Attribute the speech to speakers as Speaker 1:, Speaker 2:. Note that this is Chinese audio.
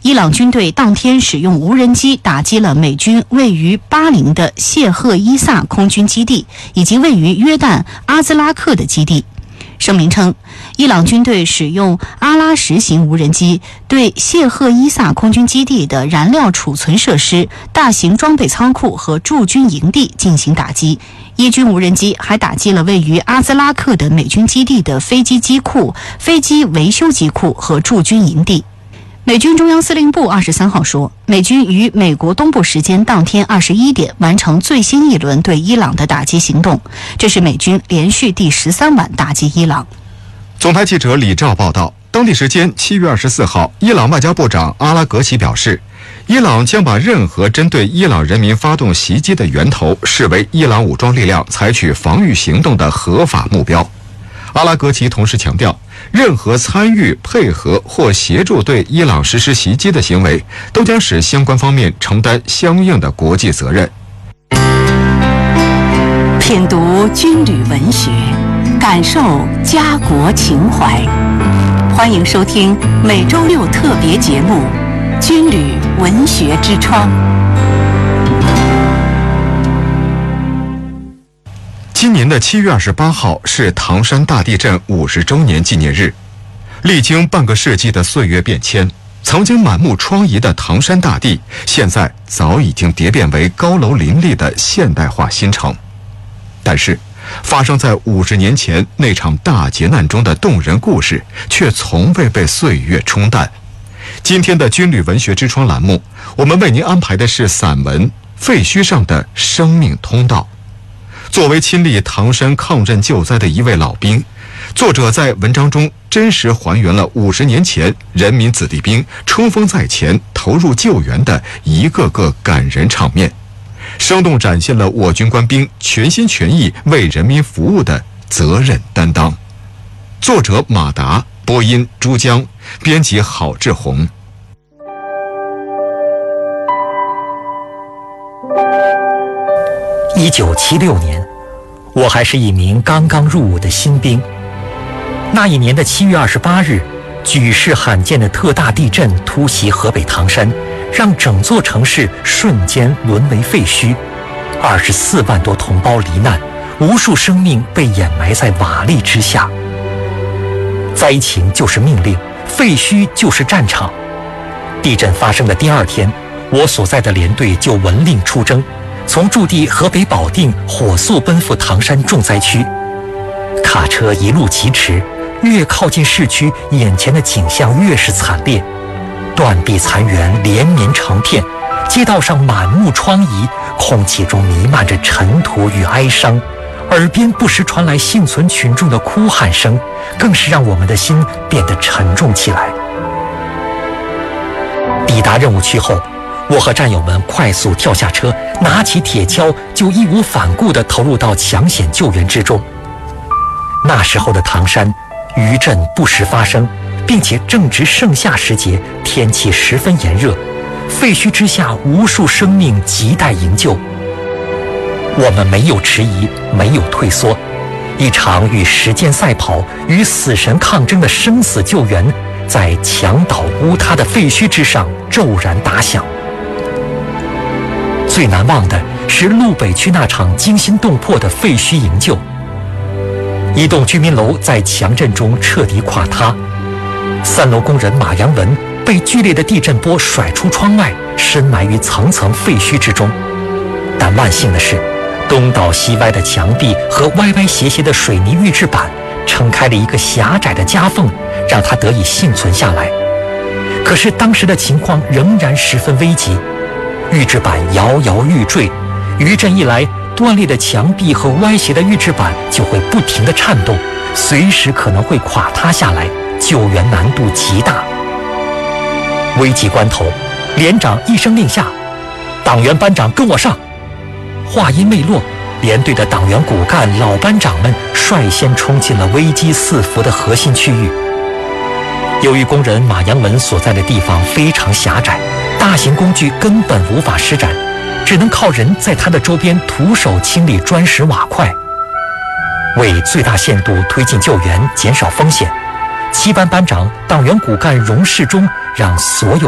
Speaker 1: 伊朗军队当天使用无人机打击了美军位于巴林的谢赫伊萨空军基地以及位于约旦阿兹拉克的基地。声明称，伊朗军队使用阿拉什型无人机对谢赫伊萨空军基地的燃料储存设施、大型装备仓库和驻军营地进行打击。伊军无人机还打击了位于阿兹拉克的美军基地的飞机机库、飞机维修机库和驻军营地。美军中央司令部23号说，美军于美国东部时间当天21点完成最新一轮对伊朗的打击行动，这是美军连续第13晚打击伊朗。
Speaker 2: 总台记者李兆报道，当地时间7月24号，伊朗外交部长阿拉格齐表示，伊朗将把任何针对伊朗人民发动袭击的源头视为伊朗武装力量采取防御行动的合法目标。阿拉格齐同时强调，任何参与、配合或协助对伊朗实施袭击的行为，都将使相关方面承担相应的国际责任。
Speaker 1: 品读军旅文学，感受家国情怀。欢迎收听每周六特别节目《军旅文学之窗》。
Speaker 2: 今年的7月28号是唐山大地震50周年纪念日。历经半个世纪的岁月变迁，曾经满目疮痍的唐山大地，现在早已经蝶变为高楼林立的现代化新城。但是，发生在50年前那场大劫难中的动人故事，却从未被岁月冲淡。今天的军旅文学之窗栏目，我们为您安排的是散文《废墟上的生命通道》。作为亲历唐山抗震救灾的一位老兵，作者在文章中真实还原了50年前人民子弟兵冲锋在前、投入救援的一个个感人场面，生动展现了我军官兵全心全意为人民服务的责任担当。作者马达，播音朱江，编辑郝志宏。
Speaker 3: 1976年，我还是一名刚刚入伍的新兵。那一年的7月28日，举世罕见的特大地震突袭河北唐山，让整座城市瞬间沦为废墟，24万多同胞罹难，无数生命被掩埋在瓦砾之下。灾情就是命令，废墟就是战场。地震发生的第2天，我所在的连队就闻令出征，从驻地河北保定火速奔赴唐山重灾区。卡车一路疾驰，越靠近市区，眼前的景象越是惨烈。断壁残垣连绵成片，街道上满目疮痍，空气中弥漫着尘土与哀伤，耳边不时传来幸存群众的哭喊声，更是让我们的心变得沉重起来。抵达任务区后，我和战友们快速跳下车，拿起铁锹，就义无反顾地投入到抢险救援之中。那时候的唐山，余震不时发生，并且正值盛夏时节，天气十分炎热，废墟之下无数生命亟待营救。我们没有迟疑，没有退缩，一场与时间赛跑、与死神抗争的生死救援，在墙倒屋塌的废墟之上骤然打响。最难忘的是路北区那场惊心动魄的废墟营救。一栋居民楼在强震中彻底垮塌，3楼工人马阳文被剧烈的地震波甩出窗外，深埋于层层废墟之中。但万幸的是，东倒西歪的墙壁和歪歪斜斜的水泥预制板撑开了一个狭窄的夹缝，让他得以幸存下来。可是当时的情况仍然十分危急，预制板摇摇欲坠，余震一来，断裂的墙壁和歪斜的预制板就会不停地颤动，随时可能会垮塌下来，救援难度极大。危急关头，连长一声令下：“党员班长跟我上！”话音未落，连队的党员骨干老班长们率先冲进了危机四伏的核心区域。由于工人马阳文所在的地方非常狭窄，大型工具根本无法施展，只能靠人在他的周边徒手清理砖石瓦块。为最大限度推进救援，减少风险，7班班长党员骨干荣世忠让所有